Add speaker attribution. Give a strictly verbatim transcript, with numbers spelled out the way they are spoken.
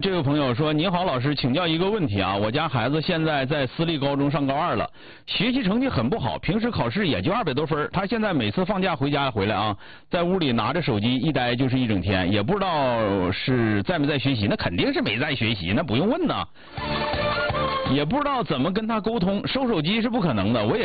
Speaker 1: 这位朋友说：“你好，老师，请教一个问题啊，我家孩子现在在私立高中上高二了，学习成绩很不好，平时考试也就二百多分。他现在每次放假回家回来啊，在屋里拿着手机一待就是一整天，也不知道是在没在学习，那肯定是没在学习，那不用问呐。也不知道怎么跟他沟通，收手机是不可能的，我也。”